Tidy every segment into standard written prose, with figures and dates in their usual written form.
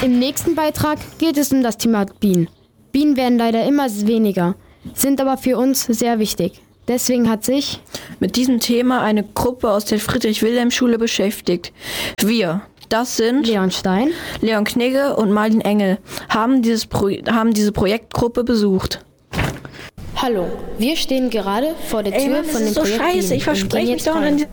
Im nächsten Beitrag geht es um das Thema Bienen. Bienen werden leider immer weniger, sind aber für uns sehr wichtig. Deswegen hat sich mit diesem Thema eine Gruppe aus der Friedrich-Wilhelm-Schule beschäftigt. Wir, das sind Leon Stein, Leon Knigge und Marlin Engel, haben diese Projektgruppe besucht. Hallo, wir stehen gerade vor der Tür von dem Projekt Bienen. Scheiße, ich verspreche mich doch an.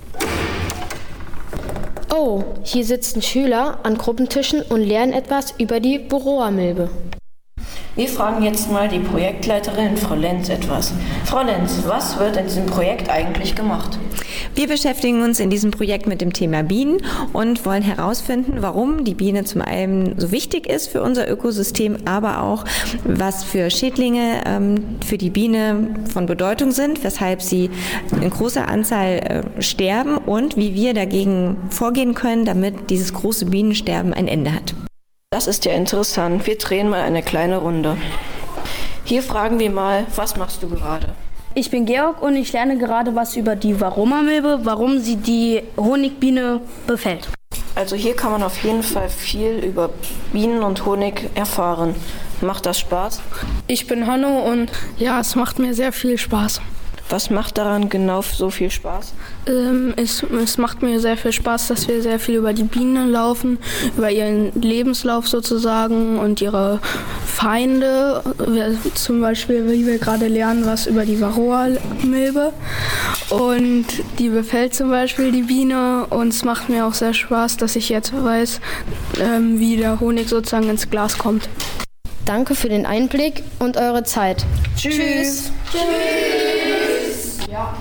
Oh, hier sitzen Schüler an Gruppentischen und lernen etwas über die Varroa-Milbe. Wir fragen jetzt mal die Projektleiterin Frau Lenz etwas. Frau Lenz, was wird in diesem Projekt eigentlich gemacht? Wir beschäftigen uns in diesem Projekt mit dem Thema Bienen und wollen herausfinden, warum die Biene zum einen so wichtig ist für unser Ökosystem, aber auch, was für Schädlinge für die Biene von Bedeutung sind, weshalb sie in großer Anzahl sterben und wie wir dagegen vorgehen können, damit dieses große Bienensterben ein Ende hat. Das ist ja interessant. Wir drehen mal eine kleine Runde. Hier fragen wir mal, was machst du gerade? Ich bin Georg und ich lerne gerade was über die Varroa-Milbe, warum sie die Honigbiene befällt. Also hier kann man auf jeden Fall viel über Bienen und Honig erfahren. Macht das Spaß? Ich bin Hanno und ja, es macht mir sehr viel Spaß. Was macht daran genau so viel Spaß? Es macht mir sehr viel Spaß, dass wir sehr viel über die Bienen laufen, über ihren Lebenslauf sozusagen und ihre Feinde. Zum Beispiel, wie wir gerade lernen, was über die Varroa-Milbe. Und die befällt zum Beispiel die Biene. Und es macht mir auch sehr Spaß, dass ich jetzt weiß, wie der Honig sozusagen ins Glas kommt. Danke für den Einblick und eure Zeit. Tschüss. Tschüss. Ja.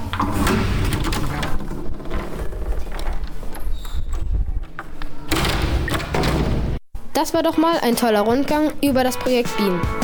Das war doch mal ein toller Rundgang über das Projekt Bienen.